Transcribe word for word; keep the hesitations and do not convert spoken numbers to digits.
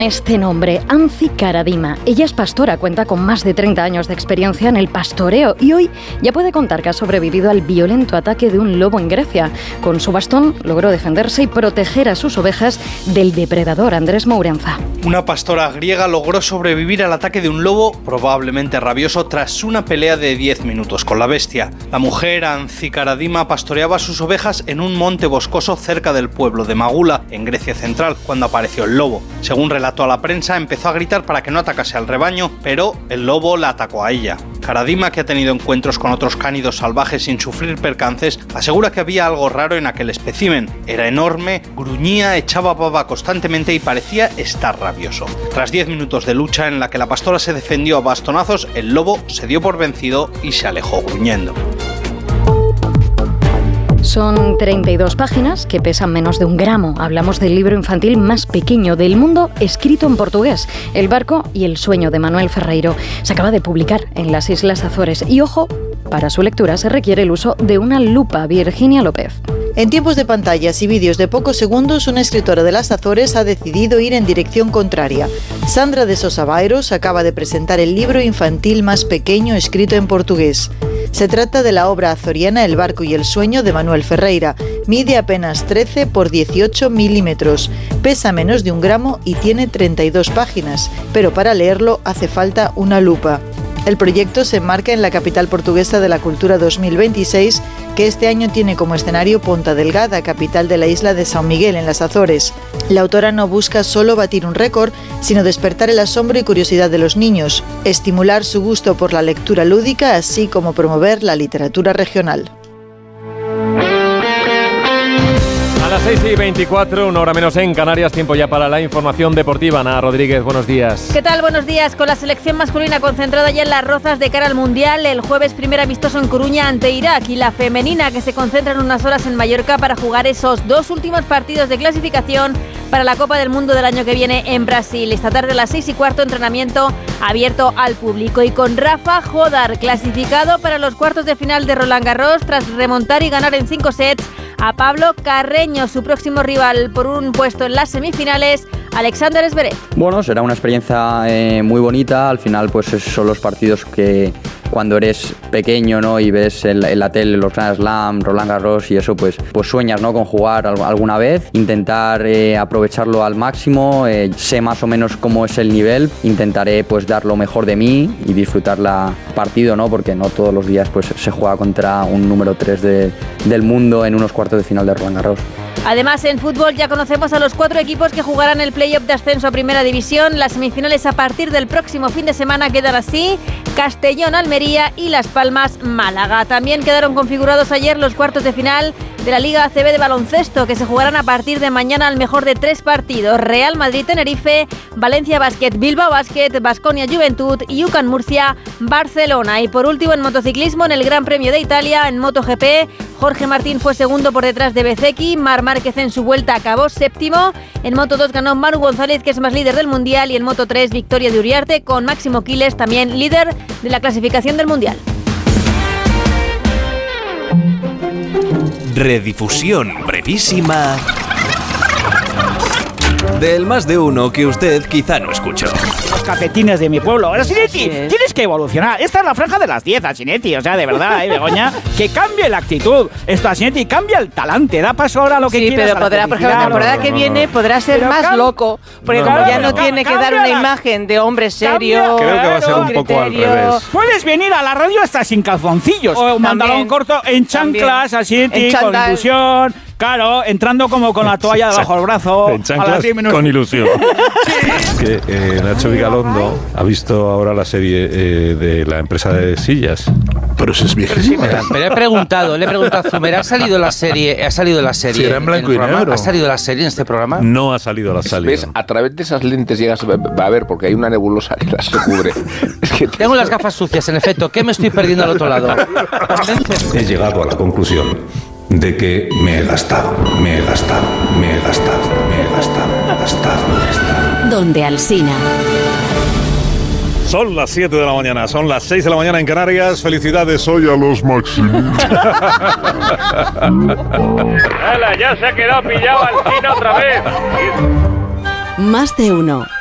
Este nombre, Anzi Karadima. Ella es pastora, cuenta con más de treinta años de experiencia en el pastoreo y hoy ya puede contar que ha sobrevivido al violento ataque de un lobo en Grecia. Con su bastón logró defenderse y proteger a sus ovejas del depredador. Andrés Mourenza. Una pastora griega logró sobrevivir al ataque de un lobo, probablemente rabioso, tras una pelea de diez minutos con la bestia. La mujer, Anzi Karadima, pastoreaba sus ovejas en un monte boscoso cerca del pueblo de Magula, en Grecia central, cuando apareció el lobo. Según relató a la prensa, empezó a gritar para que no atacase al rebaño, pero el lobo la atacó a ella. Karadima, que ha tenido encuentros con otros cánidos salvajes sin sufrir percances, asegura que había algo raro en aquel espécimen. Era enorme, gruñía, echaba baba constantemente y parecía estar rabioso. Tras diez minutos de lucha en la que la pastora se defendió a bastonazos, el lobo se dio por vencido y se alejó gruñendo. Son treinta y dos páginas que pesan menos de un gramo. Hablamos del libro infantil más pequeño del mundo, escrito en portugués. El barco y el sueño, de Manuel Ferreiro. Se acaba de publicar en las Islas Azores. Y ojo, para su lectura se requiere el uso de una lupa. Virginia López. En tiempos de pantallas y vídeos de pocos segundos, una escritora de las Azores ha decidido ir en dirección contraria. Sandra de Sosa Baeros acaba de presentar el libro infantil más pequeño escrito en portugués. Se trata de la obra azoriana El barco y el sueño, de Manuel Ferreira. Mide apenas trece por dieciocho milímetros, pesa menos de un gramo y tiene treinta y dos páginas, pero para leerlo hace falta una lupa. El proyecto se enmarca en la capital portuguesa de la cultura dos mil veintiséis, que este año tiene como escenario Ponta Delgada, capital de la isla de São Miguel, en las Azores. La autora no busca solo batir un récord, sino despertar el asombro y curiosidad de los niños, estimular su gusto por la lectura lúdica, así como promover la literatura regional. A las seis y veinticuatro, una hora menos en Canarias, tiempo ya para la información deportiva. Ana Rodríguez, buenos días. ¿Qué tal? Buenos días. Con la selección masculina concentrada ya en Las Rozas de cara al Mundial, el jueves primer amistoso en Coruña ante Irak, y la femenina que se concentra en unas horas en Mallorca para jugar esos dos últimos partidos de clasificación para la Copa del Mundo del año que viene en Brasil. Esta tarde a las seis y cuarto, entrenamiento abierto al público, y con Rafa Jodar clasificado para los cuartos de final de Roland Garros tras remontar y ganar en cinco sets a Pablo Carreño. Su próximo rival por un puesto en las semifinales, Alexander Zverev. Bueno, será una experiencia eh, muy bonita. Al final, pues esos son los partidos que cuando eres pequeño, ¿no?, y ves en, en la tele los Grand Slam, Roland Garros y eso, pues, pues sueñas, ¿no?, con jugar alguna vez. Intentar eh, aprovecharlo al máximo. Eh, sé más o menos cómo es el nivel. Intentaré pues dar lo mejor de mí y disfrutar la partido, ¿no?, porque no todos los días pues se juega contra un número tres de, del mundo en unos cuartos de final de Roland Garros. Además, en fútbol ya conocemos a los cuatro equipos que jugarán el play-off de ascenso a Primera División. Las semifinales a partir del próximo fin de semana quedan así: Castellón, Almería y Las Palmas, Málaga. También quedaron configurados ayer los cuartos de final de la Liga A C B de baloncesto, que se jugarán a partir de mañana al mejor de tres partidos: Real Madrid, Tenerife, Valencia Basket, Bilbao Basket, Baskonia Juventud y U C A M Murcia, Barcelona. Y por último, en motociclismo, en el Gran Premio de Italia, en MotoGP, Jorge Martín fue segundo por detrás de Bezzecchi, Marc Márquez en su vuelta acabó séptimo. En Moto dos ganó Manu González, que es más líder del Mundial, y en Moto tres victoria de Uriarte, con Máximo Quiles también líder de la clasificación del Mundial. Redifusión brevísima del más de uno que usted quizá no escuchó. Los cafetines de mi pueblo. Asinetti, tienes que evolucionar. Esta es la franja de las diez, Asinetti. O sea, de verdad, ¿eh, Begoña? Que cambie la actitud. Esto, Asinetti, cambia el talante. Da paso ahora a lo que sí, quieras. Sí, pero podrá, por ejemplo, la temporada no, no, que viene podrá ser pero más cam- loco. Porque no, como no, ya no, no tiene que dar una la... imagen de hombre serio. Creo que va a ser un poco al revés. Puedes venir a la radio hasta sin calzoncillos. O un pantalón corto en chanclas, Asinetti, con ilusión. Claro, entrando como con la toalla debajo del brazo. En chanclas con ilusión. Es que eh, Nacho Vigalondo ha visto ahora la serie eh, de la empresa de sillas. Pero eso es viejísimo. Pero, pero he preguntado, le he preguntado a Zumer, ¿ha salido la serie? ¿Ha salido la serie? Sí, era en blanco y negro. ¿Ha salido la serie en este programa? No ha salido la serie. ¿Ves? A través de esas lentes llegas a ver, porque hay una nebulosa que las cubre. Es que te... Tengo las gafas sucias, en efecto. ¿Qué me estoy perdiendo al otro lado? He llegado a la conclusión de que me he gastado, me he gastado, me he gastado, me he gastado, me he gastado, me he gastado. Donde Alsina. Son las siete de la mañana, son las seis de la mañana en Canarias. Felicidades hoy a los Maximitos. ¡Hala, ya se ha quedado pillado Alsina otra vez! Más de uno.